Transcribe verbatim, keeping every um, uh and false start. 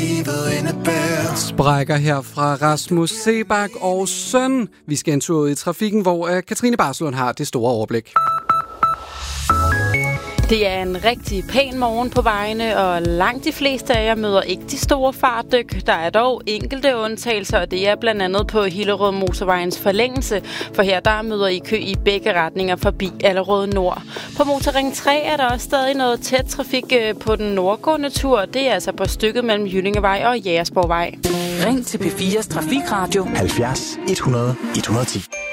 livet indebærer. Sprækker her fra Rasmus Sebak og søn. Vi skal en tur ud i trafikken, hvor uh, Katrine Barslund har det store overblik. Det er en rigtig pæn morgen på vejene, og langt de fleste af jer møder ikke de store fartdyk. Der er dog enkelte undtagelser, og det er blandt andet på Hillerød Motorvejens forlængelse, for her der møder I kø i begge retninger forbi Allerød Nord. På Motorring tre er der også stadig noget tæt trafik på den nordgående tur. Det er altså på stykket mellem Jyllingevej og Jægersborgvej. Ring til P fires Trafikradio halvfjerds et hundrede et hundrede og ti.